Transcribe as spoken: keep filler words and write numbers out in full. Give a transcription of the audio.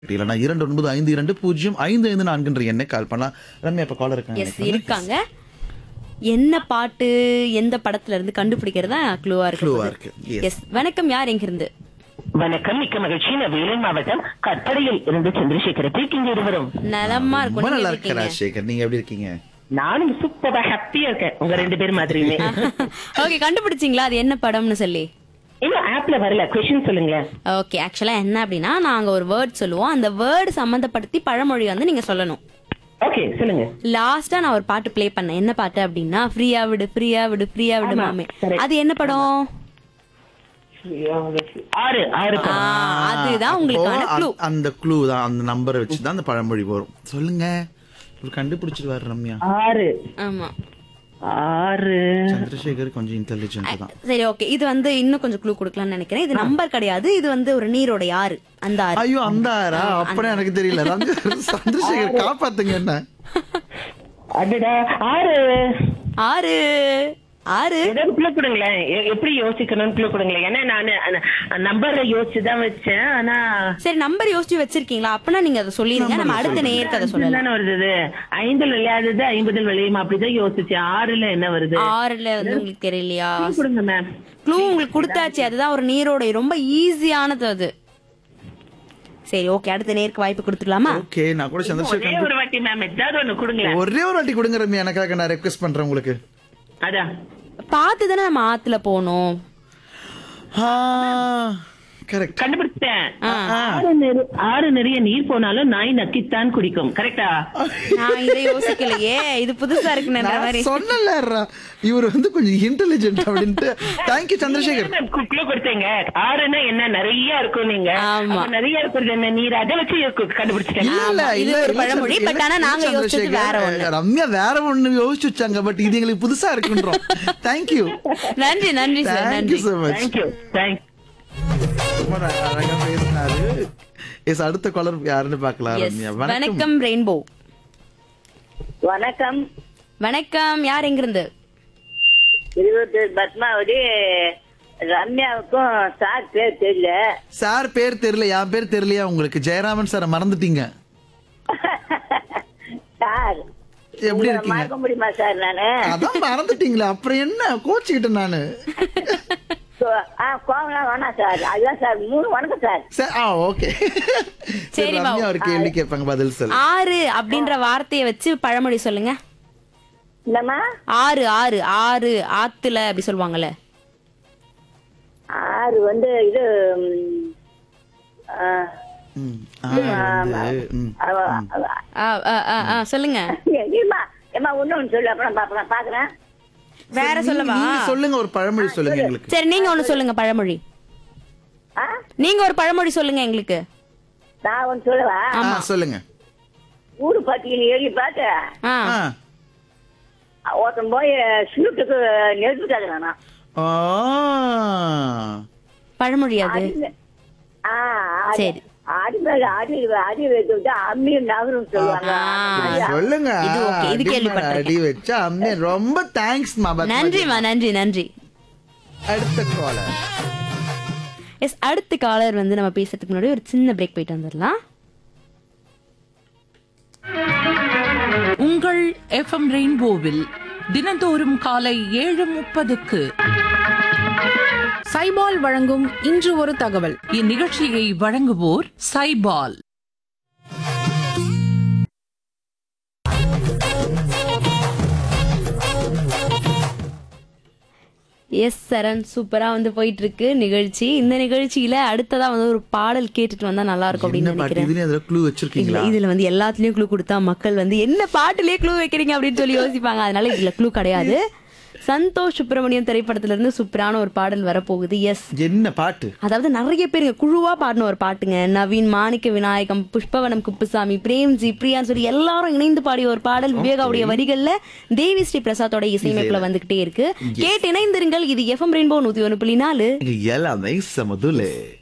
இல்லைன்னா இரண்டு ஒன்பது ஐந்து இரண்டு பூஜ்ஜியம் ஐந்து ஐந்து நான்குன்ற எண்ணை கால் பண்ணலாம். ரம்யா இப்ப காலர் எஸ் இருக்காங்க. இருக்காங்க. என்ன பாட்டு எந்த படத்துல இருந்து கண்டுபிடிக்கிறதா க்ளூவா Clue-ஆ இருக்கு. இருக்கு. Yes. எஸ் வணக்கம், யார் எங்க இருந்து? வணக்கம், மிக்க மகிழ்ச்சி. நான் வேலூர் மாவட்டம் கற்படையில் இருந்து சந்திரசேகர பேக்கிங்க இருவரும். நலமா ரொம்ப இருக்கும். நல்லா நீங்க இருக்கு இருக்கீங்க? ராஜசேகர், நீங்க எப்படி இருக்கீங்க? நானும் சூப்பரா ஹாப்பியா இருக்கேன் உங்க ரெண்டு பேரும் மாதிரியுமே. ஓகே, கண்டுபிடிச்சீங்களா அது என்ன படம்னு சொல்லி? இன்னும் ஆப்ல வரல, கொஸ்டின் சொல்லுங்களேன். ஓகே, ஆக்சுவலா என்ன அப்படின்னா நாங்க ஒரு வேர்ட் சொல்லுவோம், அந்த வேர்டு சம்பந்தப்படுத்தி பழமொழி வந்து நீங்க சொல்லணும். ஓகே, சொல்லுங்க. லாஸ்டா நான் ஒரு பாட்டு ப்ளே பண்ணேன். என்ன பாட்டு அப்படின்னா ஃப்ரீயா விடு ஃப்ரீயா விடு ஃப்ரீயா விடு ஆமா, மாமே. correct. அது என்ன படம்? ஆறு ஆறு ஆ, அதுதான் உங்களுக்கான அப்போ க்ளூ. அந்த- அந்த க்ளூ தான், அந்த நம்பரை வச்சு தான் அந்த பழமொழி வரும். சொல்லுங்க. ஒரு கண்டுபிடிச்சிருவாரு ரம்யா. ஆறு ஆமா, ஆறு சந்திரசேகர் கொஞ்சம் இன்டெலிஜென்ட் தான். சரி ஓகே. இது வந்து இன்னும் கொஞ்சம் க்ளூ கொடுக்கலாம்னு நினைக்கிறேன். இது நம்பர் கிடையாது, இது வந்து ஒரு நீரோட ஆறு. அந்த ஆறு. ஐயோ அந்த ஆறா? அப்படியே எனக்கு தெரியல. ரம்யா, சந்திரசேகர் காப்பாத்துங்க என்ன. அடடா, ஆறு ஆறு ஆறு ஏதாவது க்ளூ கொடுங்களேன். எ- எப்படி யோசிக்கணும்னு க்ளூ கொடுங்களேன். ஏன்னா நானு நம்பரை யோசிச்சுதான் வச்சேன். ஆனா சரி, நம்பர் யோசிச்சு வச்சிருக்கீங்களா? அப்பனா நீங்க அதை சொல்லிருங்க, நம்ம அடுத்த நேயருக்கு அதை சொல்லலாம். தானே வருது. ஐந்துல விளையாடுது ஐம்பதில் விளையும், அப்படிதான் யோசிச்சேன். ஆறுல என்ன வருது? ஆறுல வந்து உங்களுக்கு தெரியலையா? Clue கொடுங்க மேம். க்ளூ உங்களுக்கு கொடுத்தாச்சு. அதுதான் ஒரு நீரோட, ரொம்ப ஈஸியானது அது. சரி ஓகே, அடுத்த நேருக்கு வாய்ப்பு கொடுத்துடலாமா? ஓகே, நான் கூட ஒரே சந்திரசேகர் ஒரு வாட்டி மேம், ஏதாவது ஒண்ணு கொடுங்களேன். ஒரே ஒரு வாட்டி கொடுங்க ரம்யா, எனக்காக நான் ரெக்வெஸ்ட் பண்றேன் உங்களுக்கு. அதான் பார்த்து தானே நம்ம ஆத்துல போனோம். கரெக்ட். கண்டுபிடிச்சேன். ஆறு நிறை- ஆறு நிறைய நீர் போனாலும் நாய் நக்கித்தான் குடிக்கும். கரெக்டா? நான் இதை யோசிக்கலையே, இது புதுசா இருக்குன்ற மாதிரி. சொன்னல இவர் வந்து கொஞ்சம் இன்டெலிஜென்ட் அப்படின்ட்டு. தேங்க்யூ சந்திரசேகர். குக்ல கொடுத்தீங்க. ஆறுனா என்ன, நிறைய இருக்கும். நீங்க ஆமா. அப்ப நிறைய இருக்கிறது என்ன, நீர் அதை வச்சு கு- கண்டுபிடிச்சிட்டேன். இல்ல, இல்ல, ஆமா, இது இல்ல, ஒரு இல்ல, பழமொழி. இல்ல, பட் ஆனா இல்ல, நாங்க யோசிச்சது சந்திரசேகர், வேற ஒண்ணு. ரம்யா வேற ஒண்ணு யோசிச்சு வச்சாங்க. பட் இது எங்களுக்கு புதுசா இருக்குன்றோம். தேங்க்யூ. நன்றி நன்றி சார், தேங்க்யூ நன்றி. so much. Thank you thanks. ரொம்ப அழகா பேசினாரு. எஸ், அடுத்த காலர் யாருன்னு பார்க்கலாம். Yes. ரம்யா வணக்கம். வணக்கம் ரெயின்போ. வணக்கம். வணக்கம், யார் எங்க இருந்து? இருபத்தி பத்மாவதி. ரம்யாவுக்கும் சார் பேர் தெரியல. சார் பேர் தெரியல, என் பேர் தெரியலையா உங்களுக்கு? ஜெயராமன் சார் மறந்துட்டீங்க. சார் எப்படி உங்களை இருக்கீங்க? மறக்க முடியுமா சார் நானு? அதான் மறந்துட்டீங்களா? அப்புறம் என்ன கோச்சுக்கிட்டேன் நானு. கோ- ஆ, கோவம்லாம் வேணாம் சார். அதுதான் சார். மூணு வணக்கம் சார். சார் ஆ ஓகே. சரி, வா. ரம்யா ஒரு கேள்வி கேட்பாங்க, பதில் சொல்லு. ஆறு அப்படின்ற வார்த்தையை வச்சு பழமொழி சொல்லுங்க. என்னம்மா? ஆறு ஆறு ஆறு ஆத்துல அப்படி சொல்லுவாங்கல்ல. ஆறு வந்து இது ம், ஆ, ம், ஆ, வந்து, ம், அவ- ம். அவ- ஆ, ஆ, ஆ, ஆ, சொல்லுங்க. ஏம்மா, ஏம்மா ஒண்ணு ஒண்ணு சொல்லு, அப்புறம் பாப்பலாம் பாக்குறேன். வேற நீங்க- சொல்லவா? நீங்க சொல்லுங்க, ஒரு பழமொழி சொல்லுங்க எங்களுக்கு. சரி, நீங்க ஒண்ணு சொல்லுங்க பழமொழி. ஆ, நீங்க ஒரு பழமொழி சொல்லுங்க எங்களுக்கு. நான் ஒண்ணு சொல்லவா? ஆ, சொல்லுங்க. ஊரு பத்தியில் ஏறி பார்த்து ஆ, ஆ. ஒருத்தன் போய் ஸ்வீட்டுக்கு நெருப்பிட்டாங்க. நானா ஆ. பழமொழி அது. ஆ, ஆடி- சரி. ஆடி மேல ஆடி அடி வைத்து விட்டா அம்மியும் நகரும் சொல்லுவாங்க. ஆ. சொல்லுங்க. இது okay, இது அடி மேல கேள்விப்பட்டிருக்கேன். அடி வச்சா அம்மே. ரொம்ப தேங்க்ஸ் மா. நன்றிமா, நன்றி நன்றி. அடுத்த காலர். எஸ், அடுத்த காலர் வந்து நம்ம பேசுறதுக்கு முன்னாடி ஒரு சின்ன பிரேக் போயிட்டு வந்துடலாம். உங்கள் எஃப்எம் ரெயின்போவில் தினந்தோறும் காலை ஏழு முப்பதுக்கு சைபால் வழங்கும் இன்று ஒரு தகவல். இந்நிகழ்ச்சியை வழங்குவோர் சைபால். எஸ் சரண், சூப்பரா வந்து போயிட்டு இருக்கு நிகழ்ச்சி. இந்த நிகழ்ச்சியில அடுத்ததா வந்து ஒரு பாடல் கேட்டுட்டு வந்தா நல்லா இருக்கும் என்ன அப்படின்னு பாட்டு? நினைக்கிறேன். இதுலயும் அதுல க்ளூ இல்ல, வச்சிருக்கீங்களா? இதுல வந்து எல்லாத்துலயும் க்ளூ கொடுத்தா மக்கள் வந்து என்ன பாட்டுலயே க்ளூ வைக்கிறீங்க அப்படின்னு சொல்லி யோசிப்பாங்க. அதனால இதுல க்ளூ கிடையாது. சந்தோஷ் சுப்பிரமணியம் திரைப்படத்துல இருந்து சூப்பரான ஒரு பாடல் வரப்போகுது. எஸ், என்ன பாட்டு? அதாவது நிறைய பேர் குழுவா பாடின ஒரு பாட்டுங்க. நவீன், மாணிக்க விநாயகம், புஷ்பவனம் குப்புசாமி, பிரேம்ஜி, பிரியான்னு சொல்லி எல்லாரும் இணைந்து பாடிய ஒரு பாடல். விவேகாவுடைய வரிகள்ல தேவி ஸ்ரீ பிரசாத்தோட இசையமைப்புல வந்துகிட்டே இருக்கு. கேட்டு இணைந்திருங்கள். இது எஃப்எம் ரெயின்போ நூத்தி ஒன்று புள்ளி நாலு. இங்க எல்லாமே சமதுலே.